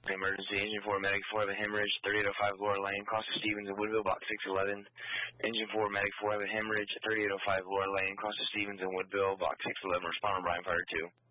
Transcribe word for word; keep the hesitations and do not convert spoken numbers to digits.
Emergency, Engine four, Medic four, have a hemorrhage, thirty-eight oh five Laura Lane, cross to Stevens and Woodville, box six eleven. Engine four, Medic four, have a hemorrhage, thirty-eight oh five Laura Lane, cross to Stevens and Woodville, box six eleven. Respond on Bryan Fire two.